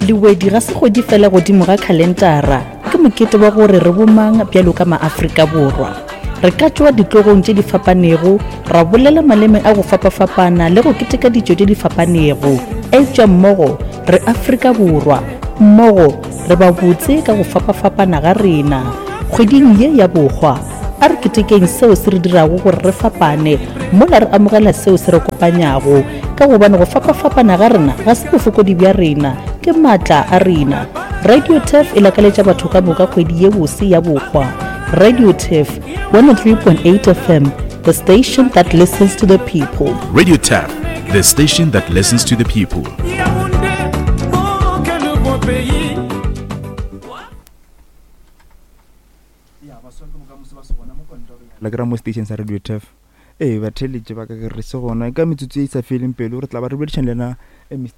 Lewedi ga se go di fela godimo ga kalendara ke mokete wa gore re bomang bjalo ka maAfrika Borwa. Re ka tšwa ditlogong tše di fapanego, ra bolela maleme a go fapafapana le go keteka dijo tše di fapanego. Etšwa mmogo re Afrika Borwa, mmogo re ba botse ka go fapafapana ga rena. Kgweding ye ya bogwa a re ketekeng seo se re dirago gore re fapane, mola re amogela seo se re kopanyago ka gobane go fapafapana ga rena ga se bofokodi bja rena, ke maatla a rena. Radio TEF e lakaletša batho ka moka kgwedi ye bose ya bogwa. Radio TEF 103.8 FM, the station that listens to the people. Radio TEF, the station that listens to the people. la kra mo station sa Radio TEF ba theletše ba ka re se gona ka metsotso e sa feleng pelo re tla ba re boledišana lena